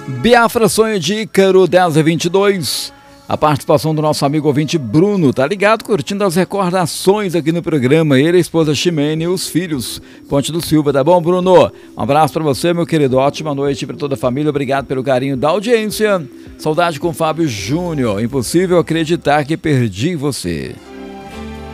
Biafra, Sonho de Ícaro, 10h22. A participação do nosso amigo ouvinte Bruno, tá ligado, curtindo as recordações aqui no programa. Ele, a esposa Ximene e os filhos, Ponte do Silva, tá bom, Bruno? Um abraço pra você, meu querido, ótima noite pra toda a família, obrigado pelo carinho da audiência. Saudade com Fábio Júnior, impossível acreditar que perdi você.